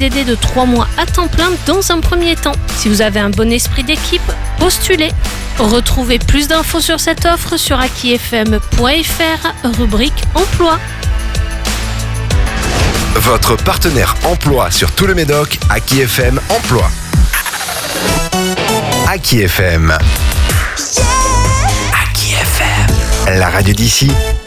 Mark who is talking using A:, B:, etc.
A: CDD de 3 mois à temps plein dans un premier temps. Si vous avez un bon esprit d'équipe, postulez. Retrouvez plus d'infos sur cette offre sur akifm.fr, rubrique emploi.
B: Votre partenaire emploi sur tout le Médoc, Aki FM Emploi. Aki FM. Aki FM, la radio d'ici.